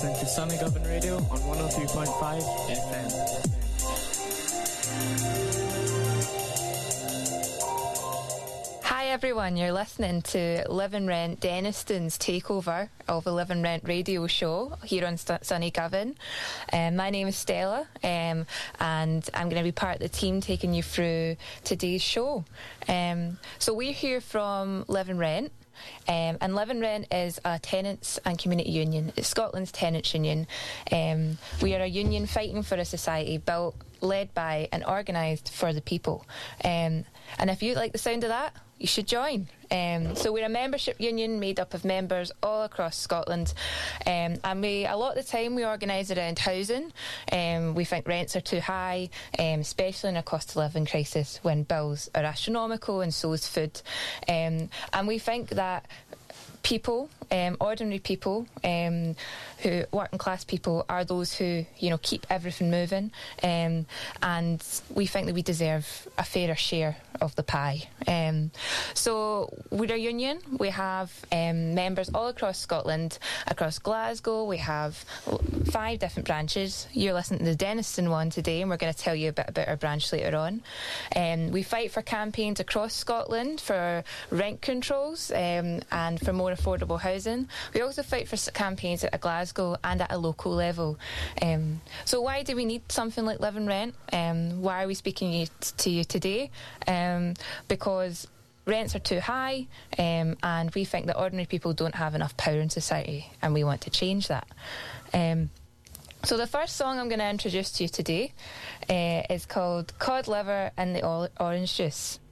To Sunny Govan Radio on 103.5 FM. Hi everyone, you're listening to Live and Rent Denniston's takeover of the Live and Rent radio show here on Sunny Govan. My name is Stella, and I'm going to be part of the team taking you through today's show. So we're here from Live and Rent. And Live and Rent is a tenants and community union. It's Scotland's tenants union. We are a union fighting for a society built, led by and organised for the people. And if you like the sound of that, you should join. So we're a membership union made up of members all across Scotland, and a lot of the time we organise around housing. We think rents are too high, especially in a cost of living crisis when bills are astronomical and so is food. And we think that people, ordinary people, who working class people, are those who keep everything moving, and we think that we deserve a fairer share of the pie. So we're a union. We have members all across Scotland, across Glasgow. We have 5 different branches. You're listening to the Denniston one today, and we're going to tell you a bit about our branch later on. We fight for campaigns across Scotland for rent controls and for more affordable housing. We also fight for campaigns at a Glasgow and at a local level. So why do we need something like Live and Rent? Why are we speaking to you today? Because rents are too high, and we think that ordinary people don't have enough power in society, and we want to change that. So the first song I'm going to introduce to you today is called Cod Liver and the Orange Juice.